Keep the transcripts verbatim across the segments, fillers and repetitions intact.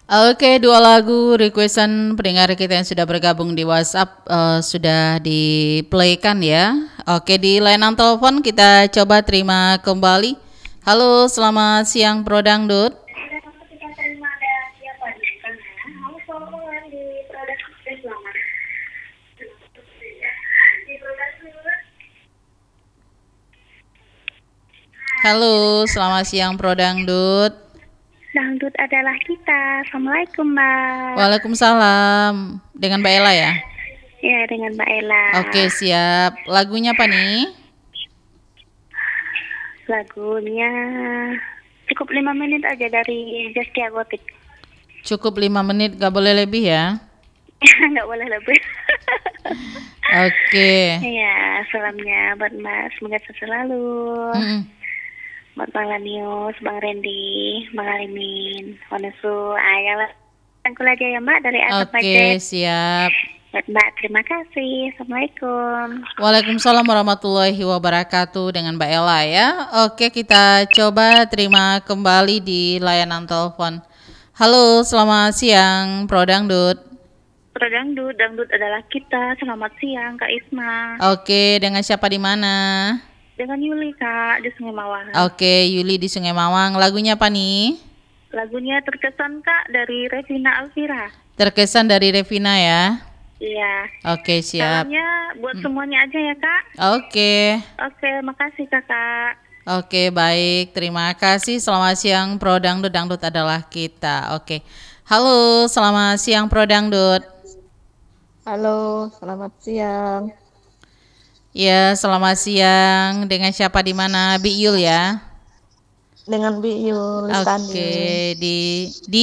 Oke, dua lagu requestan pendengar kita yang sudah bergabung di WhatsApp eh, sudah di-playkan ya. Oke, di layanan telepon kita coba terima kembali. Halo, selamat siang Bro Dangdut. Halo, selamat siang Bro Dangdut. Dangdut adalah kita. Assalamualaikum, Mbak. Waalaikumsalam. Dengan Mbak Ella ya? Ya, dengan Mbak Ella. Oke, siap. Lagunya apa nih? Lagunya cukup lima menit aja dari Zaskia Gotik. Cukup lima menit, gak boleh lebih ya? Nggak boleh lebih. Oke. Ya, salamnya buat Mbak. Semoga sehat selalu. Mm-mm. Buat Bang Lanius, Bang Randy, Bang Alimin, Wanesu, Ayala. Rangkul aja ya Mbak dari Atap Oke, Budget. siap. Buat Mbak, terima kasih. Assalamualaikum. Waalaikumsalam warahmatullahi wabarakatuh dengan Mbak Ella ya. Oke, kita coba terima kembali di layanan telepon. Halo, selamat siang Pro Dangdut. Pro Dangdut, Dangdut adalah kita. Selamat siang Kak Isma. Oke, dengan siapa di mana? Dengan Yuli Kak di Sungai Mawar. Oke, Yuli di Sungai Mawang. Lagunya apa nih? Lagunya Terkesan Kak dari Revina Alvira. Terkesan dari Revina ya. Iya. Oke, siap. Salamnya buat semuanya aja ya Kak. Oke. Oke, makasih Kakak. Oke, baik. Terima kasih. Selamat siang Pro Dangdut. Dangdut adalah kita. Oke. Halo, selamat siang Pro Dangdut. Halo, selamat siang. Ya, selamat siang. Dengan siapa di mana? Bi Yul ya. Dengan Bi Yul Oke, standing. di di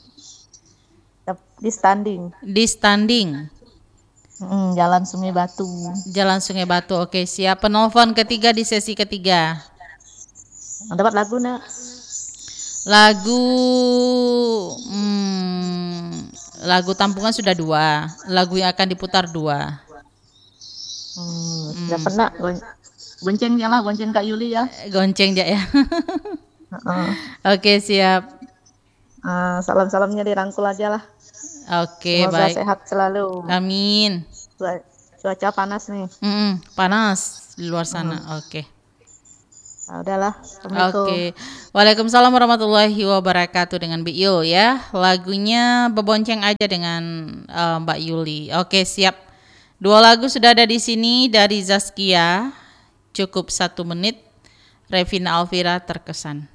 Di standing. di standing Hmm, Jalan Sungai Batu. Jalan Sungai Batu. Oke, siap. Penelpon ketiga di sesi ketiga. Dapat lagu nak? Lagu hmm, lagu tampungan sudah dua. Lagu yang akan diputar dua. Hmm, sudah pernah gon- gonceng ya lah, gonceng Kak Yuli ya. Gonceng ja ya. Heeh. Oke, siap. Ah, salam-salamnya dirangkul aja lah. Oke, Semoga baik. sehat selalu. Amin. Cua- Cuaca panas nih. Mm-mm, panas di luar sana. Oke. Nah, udahlah. Assalamualaikum. Oke. Waalaikumsalam warahmatullahi wabarakatuh dengan Mbak Yul ya. Lagunya Bebonceng aja dengan eh, Mbak Yuli. Oke, siap. Dua lagu sudah ada di sini dari Zaskia. Cukup satu menit. Revina Alvira Terkesan.